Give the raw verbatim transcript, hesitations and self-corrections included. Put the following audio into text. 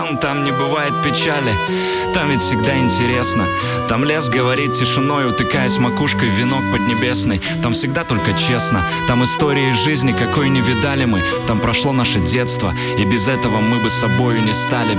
Там не бывает печали, там ведь всегда интересно. Там лес говорит тишиной, утыкаясь макушкой в венок поднебесный. Там всегда только честно. Там истории жизни, какой не видали мы. Там прошло наше детство, и без этого мы бы собою не стали.